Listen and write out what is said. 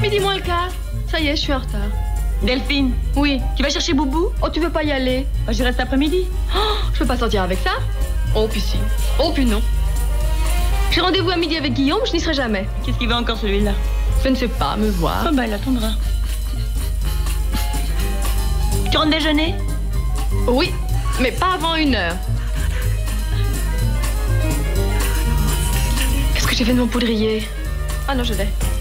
Midi moins le quart. Ça y est, je suis en retard. Delphine. Oui. Tu vas chercher Boubou? Oh, tu veux pas y aller? Bah, je reste après-midi. Oh, je peux pas sortir avec ça? Oh, puis si. Oh, puis non. J'ai rendez-vous à midi avec Guillaume, je n'y serai jamais. Qu'est-ce qu'il veut encore celui-là? Je ne sais pas, me voir. Oh, bah, il attendra. Tu rentres déjeuner? Oui, mais pas avant 1h. Qu'est-ce que j'ai fait de mon poudrier? Ah non, je vais.